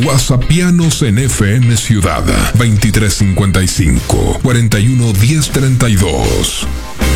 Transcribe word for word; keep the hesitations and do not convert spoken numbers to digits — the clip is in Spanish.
WhatsAppianos en F M Ciudad veintitrés cincuenta y cinco, cuarenta y uno diez treinta y dos.